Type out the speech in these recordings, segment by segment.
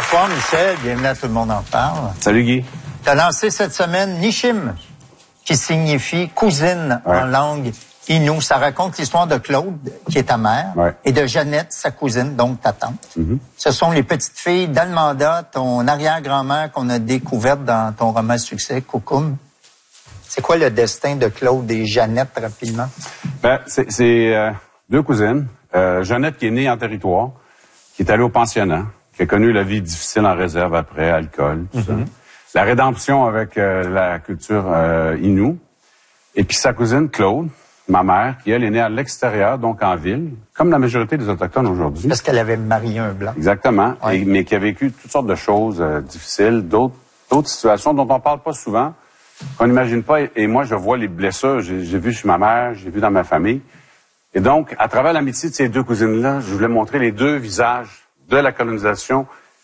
Bonsoir, Michel. Bienvenue à Tout le monde en parle. Salut, Guy. Tu as lancé cette semaine Nishim, qui signifie cousine en langue Innu. Ça raconte l'histoire de Claude, qui est ta mère, et de Jeannette, sa cousine, donc ta tante. Ce sont les petites filles d'Almanda, ton arrière-grand-mère qu'on a découverte dans ton roman succès, Coucoum. C'est quoi le destin de Claude et Jeannette, rapidement? Ben, c'est deux cousines. Jeannette qui est née en territoire, qui est allée au pensionnat, qui a connu la vie difficile en réserve après, alcool, tout ça. La rédemption avec la culture Innu. Et puis sa cousine Claude, ma mère, qui elle est née à l'extérieur, donc en ville, comme la majorité des Autochtones aujourd'hui. Parce qu'elle avait marié un Blanc. Exactement, mais qui a vécu toutes sortes de choses difficiles, d'autres situations dont on parle pas souvent, qu'on n'imagine pas. Et moi, je vois les blessures, j'ai vu chez ma mère, j'ai vu dans ma famille. Et donc, à travers l'amitié de ces deux cousines-là, je voulais montrer les deux visages de la colonisation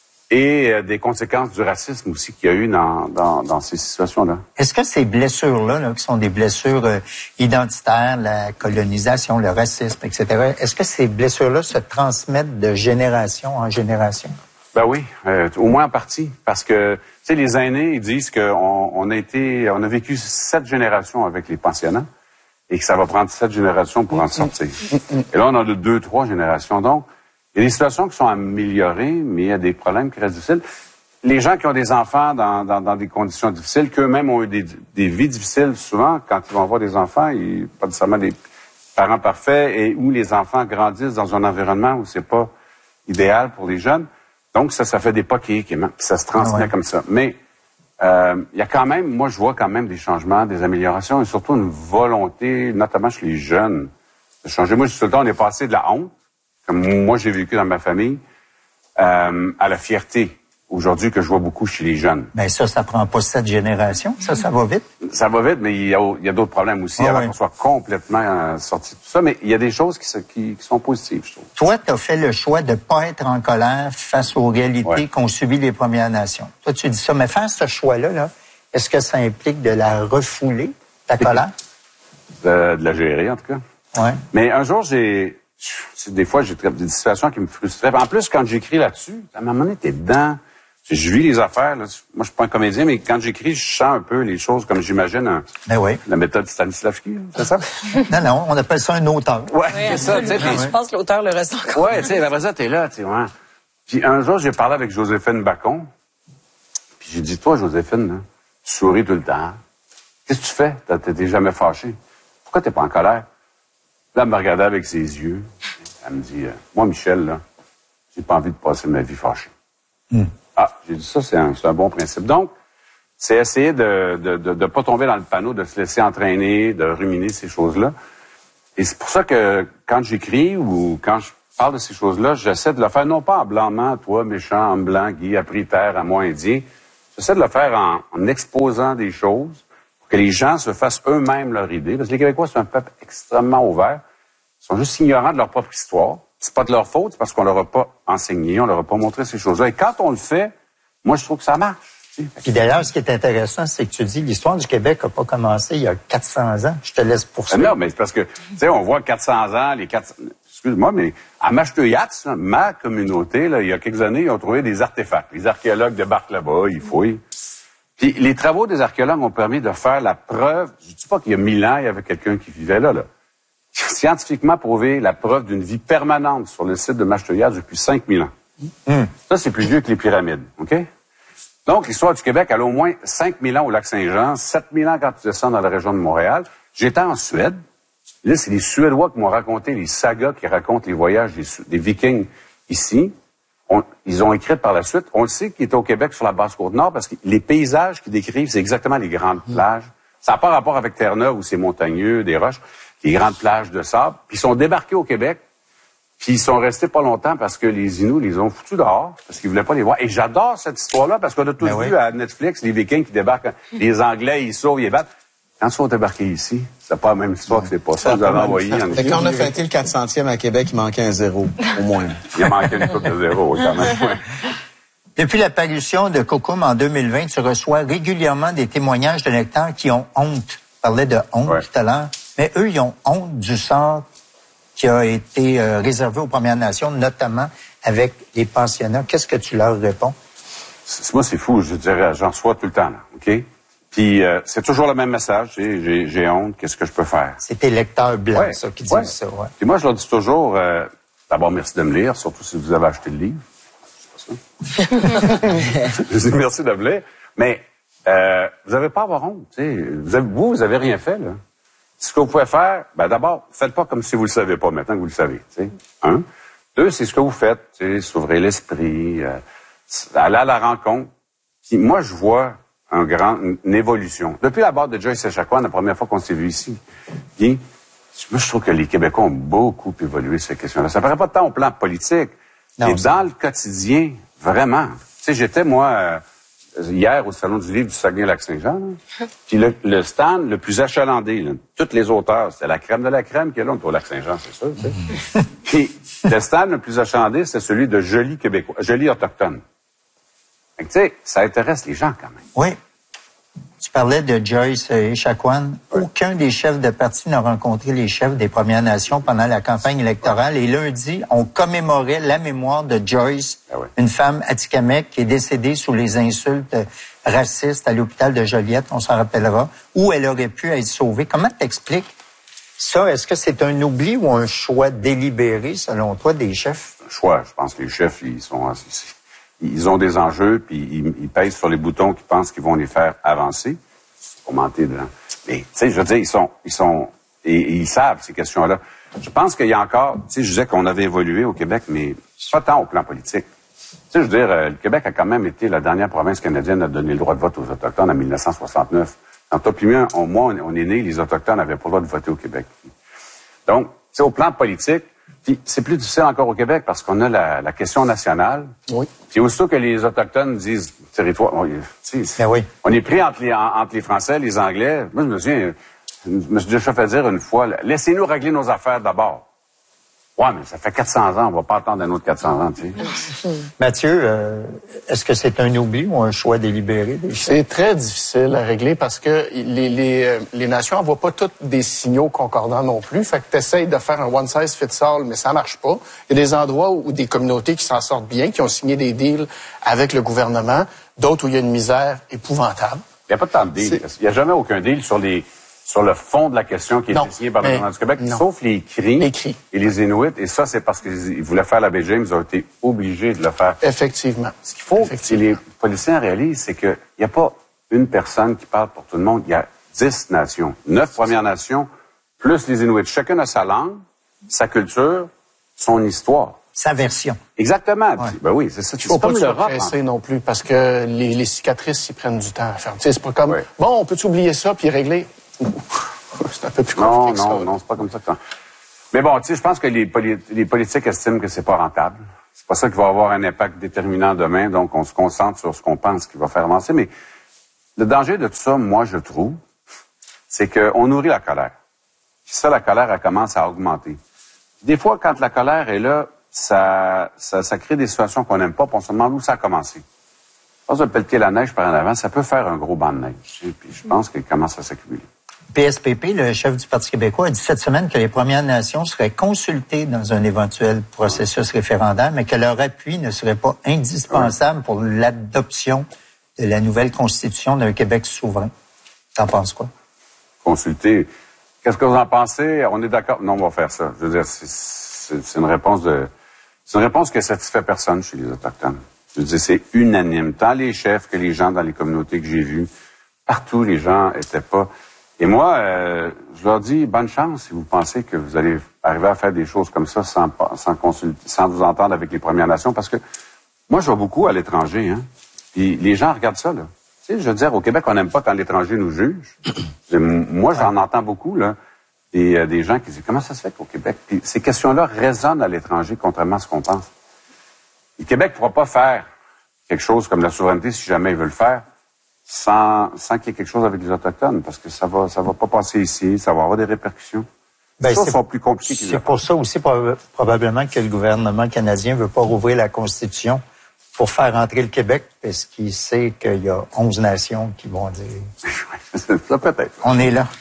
et des conséquences du racisme aussi qu'il y a eu dans ces situations-là. Est-ce que ces blessures-là, qui sont des blessures identitaires, la colonisation, le racisme, etc., est-ce que ces blessures-là se transmettent de génération en génération? Ben oui, au moins en partie, parce que, tu sais, les aînés, ils disent qu'on a vécu 7 générations avec les pensionnats et que ça va prendre 7 générations pour en sortir. Et là, on a 2, 3 générations, donc il y a des situations qui sont améliorées, mais il y a des problèmes qui restent difficiles. Les gens qui ont des enfants dans des conditions difficiles, qu'eux-mêmes ont eu des vies difficiles, souvent, quand ils vont avoir des enfants, pas nécessairement des parents parfaits, et où les enfants grandissent dans un environnement où c'est pas idéal pour les jeunes. Donc, ça fait des poquets, puis ça se transmet comme ça. Mais il y a quand même, moi, je vois quand même des changements, des améliorations, et surtout une volonté, notamment chez les jeunes, de changer. Moi, tout le temps, on est passé de la honte, comme moi j'ai vécu dans ma famille, à la fierté aujourd'hui que je vois beaucoup chez les jeunes. Ben ça prend pas 7 générations, ça va vite. Ça va vite, mais il y a d'autres problèmes aussi avant qu'on soit complètement sorti de tout ça. Mais il y a des choses qui sont positives, je trouve. Toi, tu as fait le choix de pas être en colère face aux réalités qu'ont subies les Premières Nations. Toi, tu dis ça, mais faire ce choix-là, est-ce que ça implique de la refouler, ta colère? De la gérer, en tout cas. Oui. Mais un jour, des fois, j'ai des situations qui me frustraient. En plus, quand j'écris là-dessus, à un moment donné, t'es dedans. Je vis les affaires. Là. Moi, je suis pas un comédien, mais quand j'écris, je sens un peu les choses comme j'imagine la méthode Stanislavski, c'est ça? Non, on appelle ça un auteur. Ouais, c'est ça. Je pense que l'auteur le ressent encore. Ouais, tu sais, après ça, t'es là, tu sais, ouais. Puis un jour, j'ai parlé avec Joséphine Bacon. Puis j'ai dit, toi, Joséphine, là, tu souris tout le temps. Qu'est-ce que tu fais? T'es jamais fâché. Pourquoi t'es pas en colère? Là, elle me regardait avec ses yeux. Elle me dit, moi, Michel, là, j'ai pas envie de passer ma vie fâchée. Ah, j'ai dit ça, c'est un bon principe. Donc, c'est essayer de pas tomber dans le panneau, de se laisser entraîner, de ruminer ces choses-là. Et c'est pour ça que quand j'écris ou quand je parle de ces choses-là, j'essaie de le faire non pas en blâmant, toi, méchant, homme blanc, Guy, appris terre, à moi, indien. J'essaie de le faire en exposant des choses pour que les gens se fassent eux-mêmes leur idée. Parce que les Québécois, c'est un peuple extrêmement ouvert. Ils sont juste ignorants de leur propre histoire. C'est pas de leur faute, c'est parce qu'on leur a pas enseigné, on leur a pas montré ces choses-là. Et quand on le fait, moi, je trouve que ça marche. Puis d'ailleurs, ce qui est intéressant, c'est que tu dis l'histoire du Québec n'a pas commencé il y a 400 ans. Je te laisse poursuivre. Non, mais c'est parce que, tu sais, on voit 400 ans, excuse-moi, mais à Mashteuiatz, ma communauté, là, il y a quelques années, ils ont trouvé des artefacts. Les archéologues débarquent là-bas, ils fouillent. Puis les travaux des archéologues ont permis de faire la preuve, je dis pas qu'il y a 1000 ans, il y avait quelqu'un qui vivait là. Scientifiquement prouvé la preuve d'une vie permanente sur le site de Mashteuiatz depuis 5000 ans. Ça, c'est plus vieux que les pyramides, OK? Donc, l'histoire du Québec, elle a au moins 5000 ans au lac Saint-Jean, 7000 ans quand tu descends dans la région de Montréal. J'étais en Suède. Là, c'est les Suédois qui m'ont raconté les sagas qui racontent les voyages des Vikings ici. Ils ont écrit par la suite. On le sait qu'ils étaient au Québec sur la Basse-Côte-Nord parce que les paysages qu'ils décrivent, c'est exactement les grandes plages. Ça n'a pas rapport avec Terre-Neuve où c'est montagneux, des roches, les grandes plages de sable. Puis ils sont débarqués au Québec. Puis ils sont restés pas longtemps parce que les Inuits les ont foutus dehors, parce qu'ils voulaient pas les voir. Et j'adore cette histoire-là, parce qu'on a tous vu à Netflix les Vikings qui débarquent, les Anglais, ils sauvent, ils battent. Quand ils sont débarqués ici, c'est pas la même histoire que c'est pas ça. Vous avez envoyé en Fait quand on a fêté le 400e à Québec, il manquait un 0, au moins. Il a manqué une coupe de 0, quand même. Depuis la parution de Coucoum en 2020, tu reçois régulièrement des témoignages de lecteurs qui ont honte. Tu parlais de honte tout à l'heure. Mais eux, ils ont honte du sort qui a été réservé aux Premières Nations, notamment avec les pensionnats. Qu'est-ce que tu leur réponds? Moi, c'est fou, je dirais, j'en reçois tout le temps, là, OK? Puis c'est toujours le même message, j'ai honte, qu'est-ce que je peux faire? C'est tes lecteurs blancs, ça, qui disent ça, ouais. Puis moi, je leur dis toujours, d'abord, merci de me lire, surtout si vous avez acheté le livre. C'est pas ça. Je dis merci de me lire. Mais vous n'avez pas à avoir honte, tu sais. Vous avez rien fait, là. Ce que vous pouvez faire, d'abord, faites pas comme si vous le savez pas, maintenant que vous le savez, tu sais. 1. 2, c'est ce que vous faites, tu sais, s'ouvrir l'esprit, aller à la rencontre. Puis moi, je vois une évolution. Depuis la barre de Joyce Echaquan, la première fois qu'on s'est vu ici, puis, moi, je trouve que les Québécois ont beaucoup évolué sur ces questions-là. Ça ne paraît pas tant au plan politique, mais dans le quotidien, vraiment. Tu sais, j'étais, moi, hier au Salon du livre du Saguenay-Lac-Saint-Jean, puis le stand le plus achalandé, là, tous les auteurs, c'était la crème de la crème qui est là, au Lac-Saint-Jean, c'est sûr, tu sais. Puis le stand le plus achalandé, c'est celui de jolis Québécois, jolis autochtones. Fait que, tu sais, ça intéresse les gens quand même. Oui. Tu parlais de Joyce Echaquan. Oui. Aucun des chefs de parti n'a rencontré les chefs des Premières Nations pendant la campagne électorale. Et lundi, on commémorait la mémoire de Joyce, une femme atikamekw qui est décédée sous les insultes racistes à l'hôpital de Joliette, on s'en rappellera, où elle aurait pu être sauvée. Comment t'expliques ça? Est-ce que c'est un oubli ou un choix délibéré, selon toi, des chefs? Un choix. Je pense que les chefs, ils ont des enjeux, puis ils pèsent sur les boutons qu'ils pensent qu'ils vont les faire avancer. Faut mentir dedans. Mais, tu sais, je veux dire, ils savent ces questions-là. Je pense qu'il y a encore, tu sais, je disais qu'on avait évolué au Québec, mais pas tant au plan politique. Tu sais, je veux dire, le Québec a quand même été la dernière province canadienne à donner le droit de vote aux Autochtones en 1969. Quand toi puis moi, on est nés, les Autochtones n'avaient pas le droit de voter au Québec. Donc, tu sais, au plan politique, puis c'est plus difficile encore au Québec parce qu'on a la question nationale. Oui. Puis aussitôt que les Autochtones disent territoire, on est pris entre les Français, les Anglais. Moi, je me suis déjà fait dire une fois, laissez-nous régler nos affaires d'abord. Ouais, mais ça fait 400 ans, on va pas attendre un autre 400 ans, tu sais. Mathieu, est-ce que c'est un oubli ou un choix délibéré des chefs? C'est très difficile à régler parce que les nations n'envoient pas toutes des signaux concordants non plus. Fait que tu essayes de faire un one size fits all, mais ça marche pas. Il y a des endroits où des communautés qui s'en sortent bien, qui ont signé des deals avec le gouvernement, d'autres où il y a une misère épouvantable. Il n'y a pas tant de deals. Il n'y a jamais aucun deal sur le fond de la question qui est signé par le gouvernement du Québec, sauf les cris et les Inuits. Et ça, c'est parce qu'ils voulaient faire la baie James, ils ont été obligés de le faire. Effectivement. Ce qu'il faut que les politiciens réalisent, c'est qu'il n'y a pas une personne qui parle pour tout le monde. Il y a 10 nations, 9 Premières Nations, plus les Inuits. Chacun a sa langue, sa culture, son histoire. Sa version. Exactement. Ouais. Ben oui, c'est ça. Il ne faut pas se presser non plus, parce que les cicatrices, ils prennent du temps à faire. Tu sais, c'est pas comme, bon, on peut-tu oublier ça puis régler? C'est un peu plus compliqué que ça. Non, c'est pas comme ça que ça. Mais bon, tu sais, je pense que les politiques estiment que c'est pas rentable. C'est pas ça qui va avoir un impact déterminant demain, donc on se concentre sur ce qu'on pense qui va faire avancer. Mais le danger de tout ça, moi, je trouve, c'est qu'on nourrit la colère. Puis ça, la colère, elle commence à augmenter. Des fois, quand la colère est là, ça crée des situations qu'on n'aime pas, puis on se demande où ça a commencé. Quand on pelleter la neige par en avant, ça peut faire un gros banc de neige. Puis je pense qu'il commence à s'accumuler. PSPP, le chef du Parti québécois, a dit cette semaine que les Premières Nations seraient consultées dans un éventuel processus référendaire, mais que leur appui ne serait pas indispensable pour l'adoption de la nouvelle Constitution d'un Québec souverain. T'en penses quoi? Consulter. Qu'est-ce que vous en pensez? On est d'accord? Non, on va faire ça. Je veux dire, c'est une réponse c'est une réponse qui ne satisfait personne chez les Autochtones. Je veux dire, c'est unanime. Tant les chefs que les gens dans les communautés que j'ai vues, partout, les gens étaient pas... Et moi, je leur dis, bonne chance si vous pensez que vous allez arriver à faire des choses comme ça sans consulter, sans vous entendre avec les Premières Nations, parce que moi, je vais beaucoup à l'étranger, hein. Puis les gens regardent ça, là. Tu sais, je veux dire, au Québec, on n'aime pas quand l'étranger nous juge. Moi, j'en entends beaucoup, là, des gens qui disent, comment ça se fait qu'au Québec? Puis ces questions-là résonnent à l'étranger, contrairement à ce qu'on pense. Le Québec ne pourra pas faire quelque chose comme la souveraineté, si jamais il veut le faire, sans qu'il y ait quelque chose avec les Autochtones, parce que ça va pas passer ici, ça va avoir des répercussions. Ça sera plus compliqué. C'est pour ça aussi probablement que le gouvernement canadien veut pas rouvrir la Constitution pour faire entrer le Québec, parce qu'il sait qu'il y a 11 nations qui vont dire... Ça peut-être. On est là.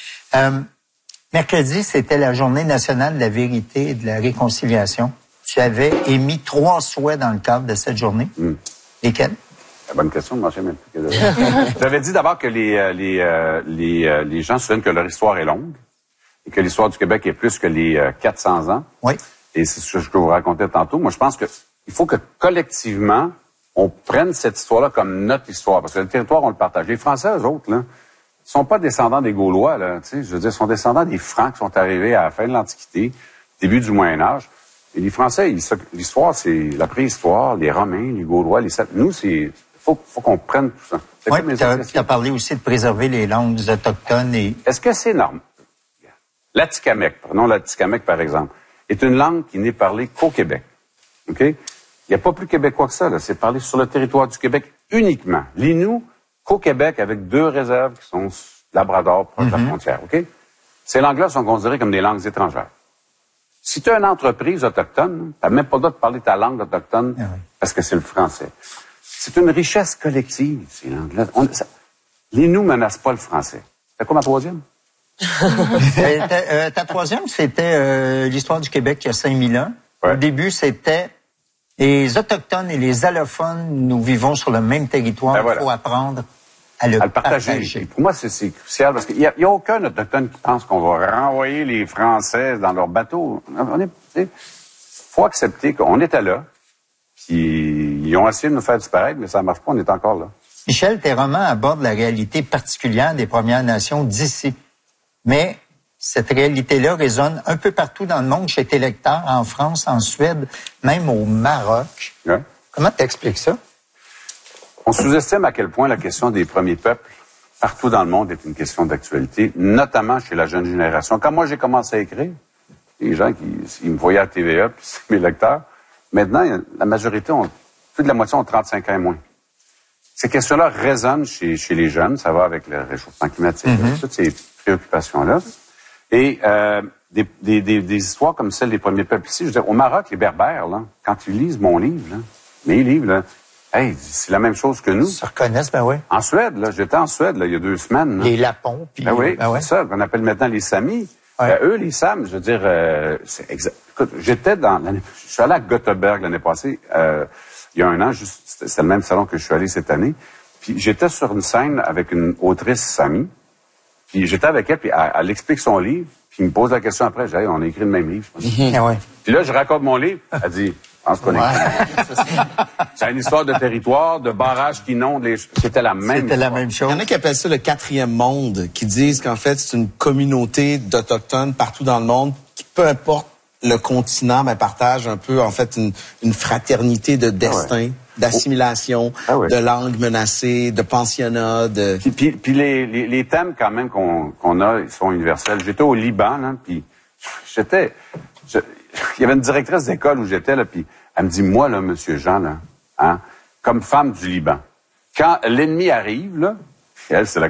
Mercredi, c'était la Journée nationale de la vérité et de la réconciliation. Tu avais émis 3 souhaits dans le cadre de cette journée. Lesquels? La bonne question, je m'en souviens même plus. J'avais dit d'abord que les gens se souviennent que leur histoire est longue et que l'histoire du Québec est plus que les 400 ans. Oui. Et c'est ce que je peux vous raconter tantôt. Moi, je pense que il faut que collectivement, on prenne cette histoire-là comme notre histoire. Parce que le territoire, on le partage. Les Français, eux autres, là, sont pas descendants des Gaulois, là. Tu sais, je veux dire, sont descendants des Francs qui sont arrivés à la fin de l'Antiquité, début du Moyen-Âge. Et les Français, l'histoire, c'est la préhistoire, les Romains, les Gaulois, les Celtes. Nous, faut qu'on prenne tout ça. Oui, tu as parlé aussi de préserver les langues autochtones et... Est-ce que c'est normal? L'Atikamekw, prenons l'Atikamekw par exemple, est une langue qui n'est parlée qu'au Québec. OK? Il n'y a pas plus québécois que ça, là. C'est parlé sur le territoire du Québec uniquement. L'Innu, qu'au Québec, avec 2 réserves qui sont Labrador, proche de la frontière. OK? Ces langues-là sont considérées comme des langues étrangères. Si tu as une entreprise autochtone, tu n'as même pas le droit de parler ta langue autochtone parce que c'est le français. C'est une richesse collective, ces langues-là. L'Innu ne menace pas le français. C'est quoi ma troisième? Ta troisième, c'était l'histoire du Québec il y a 5000 ans. Ouais. Au début, c'était les Autochtones et les allophones, nous vivons sur le même territoire. Ben voilà. Il faut apprendre à le partager. Pour moi, c'est crucial parce qu'il n'y a aucun Autochtone qui pense qu'on va renvoyer les Français dans leur bateau. Il faut accepter qu'on était là, puis ils ont essayé de nous faire disparaître, mais ça ne marche pas, on est encore là. Michel, tes romans abordent la réalité particulière des Premières Nations d'ici. Mais cette réalité-là résonne un peu partout dans le monde, chez tes lecteurs, en France, en Suède, même au Maroc. Ouais. Comment t'expliques ça? On sous-estime à quel point la question des premiers peuples partout dans le monde est une question d'actualité, notamment chez la jeune génération. Quand moi j'ai commencé à écrire, les gens ils me voyaient à TVA, puis c'est mes lecteurs. Maintenant, la majorité, plus de la moitié ont 35 ans et moins. Ces questions-là résonnent chez les jeunes, ça va avec le réchauffement climatique, toutes ces préoccupations-là. Et des histoires comme celle des premiers peuples ici, je veux dire, au Maroc, les Berbères, là, quand ils lisent mon livre, là, mes livres, là, hey, c'est la même chose que nous. Ils se reconnaissent, ben oui. En Suède, là, j'étais en Suède, là, il y a 2 semaines. Là. Les Lapons, puis... Ben oui, c'est ça, qu'on appelle maintenant les Samis. Ouais. Eux, les Sams, je veux dire, c'est exact. Écoute, je suis allé à Göteborg l'année passée, il y a 1 an, c'était le même salon que je suis allé cette année. Puis j'étais sur une scène avec une autrice Sami. Puis j'étais avec elle, puis elle explique son livre, puis il me pose la question après, j'ai dit, hey, on a écrit le même livre, je pense. Puis là, je raconte mon livre, elle dit, on se connaît. C'est une histoire de territoire, de barrages qui inondent les... C'était la même chose. Il y en a qui appellent ça le 4e monde, qui disent qu'en fait, c'est une communauté d'Autochtones partout dans le monde, qui, peu importe le continent, mais partage un peu, en fait, une fraternité de destin, d'assimilation, de langue menacée, de pensionnat, de... Puis les thèmes, quand même, qu'on a, ils sont universels. J'étais au Liban, là, puis il y avait une directrice d'école où j'étais, là, puis elle me dit, moi, là, monsieur Jean, là, hein, comme femme du Liban, quand l'ennemi arrive, là, elle, c'est la